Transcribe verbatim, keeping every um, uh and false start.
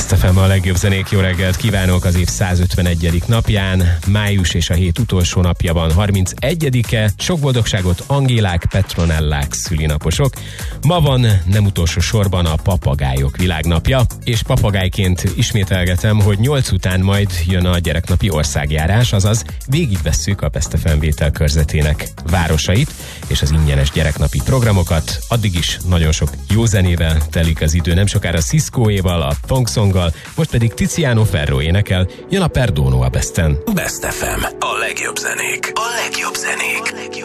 Best ef em a legjobb zenék, jó reggelt kívánok az év százötvenegyedik napján, május és a hét utolsó napja van, harmincegyedike. Sok boldogságot Angélák, Petronellák szülinaposok. Ma van nem utolsó sorban a papagájok világnapja, és papagájként ismételgetem, hogy nyolc után majd jön a gyereknapi országjárás, azaz végigvesszük a Best ef em vételkörzetének városait és az ingyenes gyereknapi programokat. Addig is nagyon sok jó zenével telik az idő, nem sokára Ciscoéval, a Thong Songgal, most pedig Tiziano Ferro énekel, jön a Perdono a Besten. Best ef em, a legjobb zenék, a legjobb zenék. A legjobb.